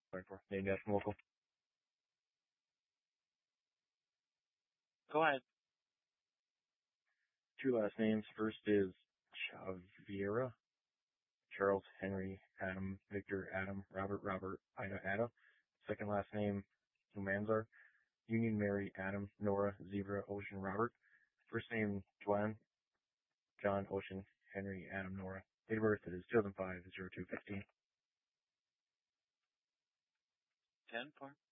Sorry for name dash from local. Go ahead. Two last names. First is Chavira. Charles Henry Adam Victor Adam Robert Ida Ada. Second last name Humanzar. Union Mary Adam Nora Zebra Ocean Robert. First name Dwan John Ocean Henry Adam Nora. Date of birth is 2005 0215. 10 for